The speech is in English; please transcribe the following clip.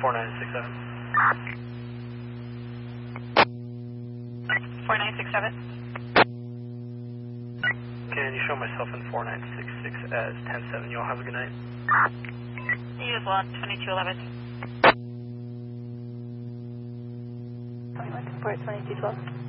4967. 4967. Can you show myself in 4966 as 107? You all have a good night. You as well, 2211. 21 support 2212.